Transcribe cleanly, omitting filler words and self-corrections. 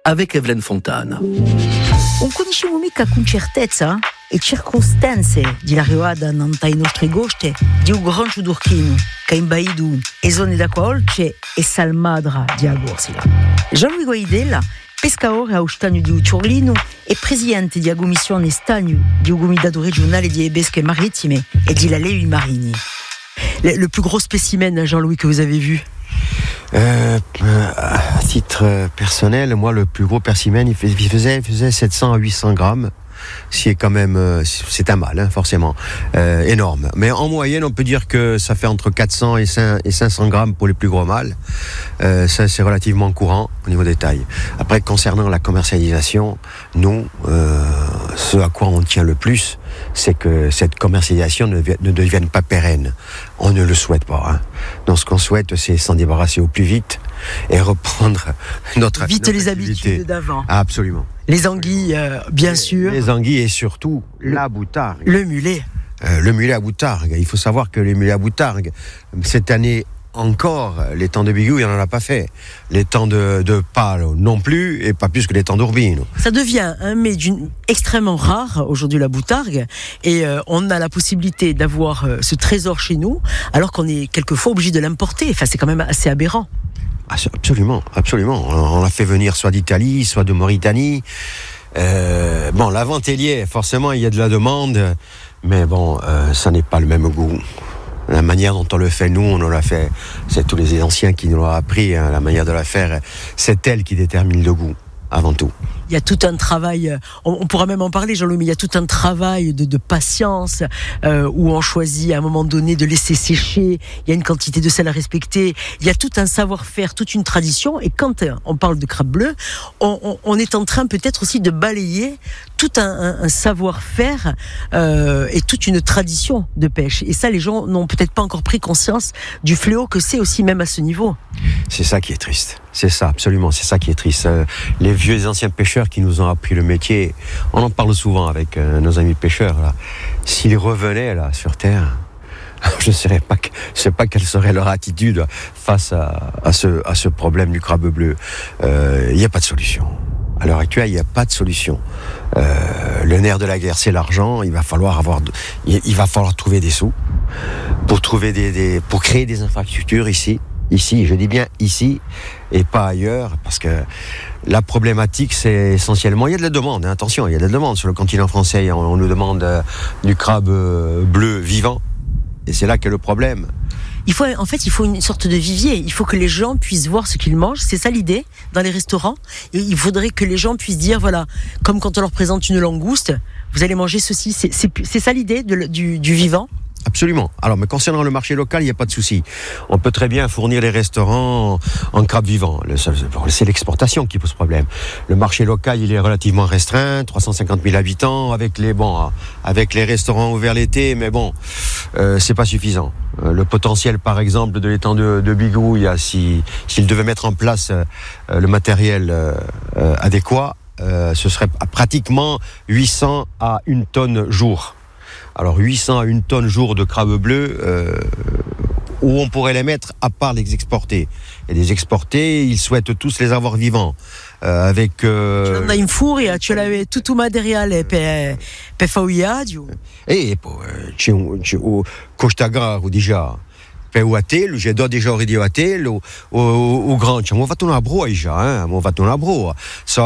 avec Evelyne Fontana. Non conosciamo mica con certezza e circostanze di l'arrivata ai nostri gosti di un gran giudurchino che ha imbaido e zone d'acqua olce e salmadra di Agorsila. Jean-Louis Guaidella, pescatore a Stagno di Uciorlino e presidente della commissione Stagno di Comunità regionale di Pesche Marittime e di la Levi Marini. Le plus gros spécimen, Jean-Louis, que vous avez vu? À titre personnel, moi, le plus gros persimène, il faisait 700 à 800 grammes. C'est quand même, c'est un mâle, forcément, énorme. Mais en moyenne, on peut dire que ça fait entre 400 et 500 grammes pour les plus gros mâles. Ça, c'est relativement courant au niveau des tailles. Après, concernant la commercialisation, nous, ce à quoi on tient le plus, c'est que cette commercialisation ne devienne pas pérenne. On ne le souhaite pas. Hein. Donc, ce qu'on souhaite, c'est s'en débarrasser au plus vite et reprendre notre les activité. habitudes d'avant. Ah, absolument. Les anguilles, bien sûr. Les anguilles et surtout la boutargue. Le mulet. Le mulet à boutargue. Il faut savoir que les mulets à boutargue, cette année encore, les temps de bigou, il n'en a pas fait. Les temps de palo non plus, et pas plus que les temps d'ourbino. Ça devient un mets extrêmement rare, aujourd'hui, la boutargue. Et on a la possibilité d'avoir ce trésor chez nous, alors qu'on est quelquefois obligé de l'importer. Enfin, c'est quand même assez aberrant. Absolument, absolument. On l'a fait venir soit d'Italie, soit de Mauritanie. Bon, la vente est liée, forcément, il y a de la demande, mais bon, ça n'est pas le même goût. La manière dont on le fait, nous, on l'a fait, c'est tous les anciens qui nous l'ont appris, hein, la manière de la faire, c'est elle qui détermine le goût, avant tout. Il y a tout un travail, on pourra même en parler, Jean-Louis, mais il y a tout un travail de patience où on choisit à un moment donné de laisser sécher, il y a une quantité de sel à respecter, il y a tout un savoir-faire, toute une tradition, et quand on parle de crabe bleu, on est en train peut-être aussi de balayer tout un savoir-faire et toute une tradition de pêche. Et ça, les gens n'ont peut-être pas encore pris conscience du fléau que c'est aussi même à ce niveau. C'est ça qui est triste. C'est ça, absolument, c'est ça qui est triste. Les vieux et anciens pêcheurs qui nous ont appris le métier, on en parle souvent avec nos amis pêcheurs, là. S'ils revenaient là sur Terre, je ne sais pas quelle serait leur attitude face à ce problème du crabe bleu. Il n'y a pas de solution. À l'heure actuelle, il n'y a pas de solution. Le nerf de la guerre, c'est l'argent. Il va falloir trouver des sous pour créer des infrastructures ici, je dis bien ici, et pas ailleurs, parce que la problématique, c'est essentiellement, il y a de la demande, hein, attention, il y a de la demande sur le continent français, on nous demande du crabe bleu vivant, et c'est là qu'est le problème. Il faut une sorte de vivier. Il faut que les gens puissent voir ce qu'ils mangent. C'est ça l'idée dans les restaurants. Et il faudrait que les gens puissent dire, voilà, comme quand on leur présente une langouste, vous allez manger ceci. C'est ça l'idée du vivant. Absolument. Alors, mais concernant le marché local, il n'y a pas de souci. On peut très bien fournir les restaurants en crabe vivant. C'est l'exportation qui pose problème. Le marché local, il est relativement restreint, 350 000 habitants, avec les restaurants ouverts l'été, mais bon, c'est pas suffisant. Le potentiel, par exemple, de l'étang de Bigou, s'il devait mettre en place le matériel adéquat, ce serait pratiquement 800 à 1 tonne jour. Alors 800 à 1 tonne jour de crabe bleu, où on pourrait les mettre à part les exportés. Et les exportés, ils souhaitent tous les avoir vivants. Avec... Tu en as une furia, tu l'avais tout materiale per fare viaggio. E c'è Costa Garo déjà. Per o hotel, j'ai déjà oridi o hotel, o grand, abbiamo fatto una broa già, abbiamo fatto una broa.